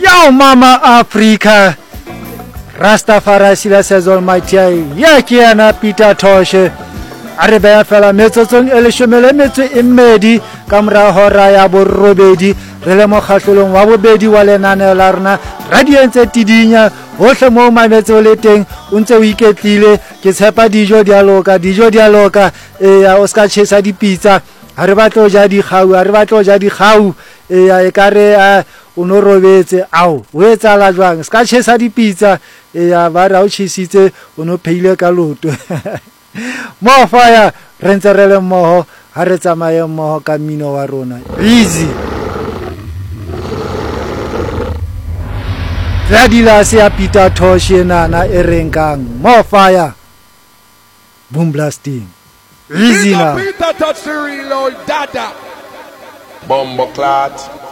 Yo Mama Africa Rastafari sila says Almighty ya ke yana Peter Toshe are ba fela metsotsong ele shomele metso e mmedi ka mora hora ya borobedi re le mokgahlolong wa bobedi wa lenane la rena radio ntse tidinya hohle mo mametso le teng o ntse o iketlile ke tshepa dijo di a loka ya o ska chesa dipitsa ha re batlo ja di khau ya e kare o no robetse ao o etsa la jwang ska chesa dipitsa ya ba ra o chisitse o no pheile ka loto mo fire re ntse re le mmoho ha re tsamaye mmoho ka mmino wa rona easy Radila se a Peter Toshe nana e renkang mo fire boom blasting easy now Peter Toshe reload dada bombo clat